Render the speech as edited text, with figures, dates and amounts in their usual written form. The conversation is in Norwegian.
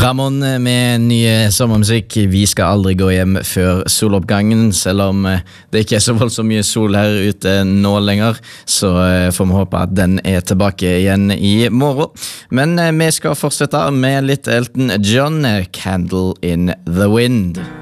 Ramon med nye sommermusikk. Vi skal aldri gå hjem før soloppgangen, selv om det ikke så voldsomt mye sol her ute nå lenger, så får vi håpe at den tilbake igjen i morgen. Men vi skal fortsette med litt Elton John, Candle in the Wind.